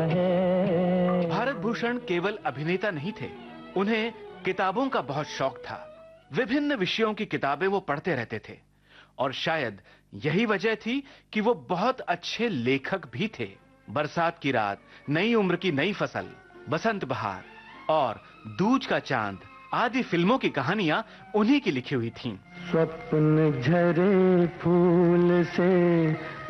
भारत भूषण केवल अभिनेता नहीं थे, उन्हें किताबों का बहुत शौक था। विभिन्न विषयों की किताबें वो पढ़ते रहते थे और शायद यही वजह थी कि वो बहुत अच्छे लेखक भी थे। बरसात की रात, नई उम्र की नई फसल, बसंत बहार और दूज का चांद आदि फिल्मों की कहानियां उन्हीं की लिखी हुई थीं। स्वप्न झरे फूल से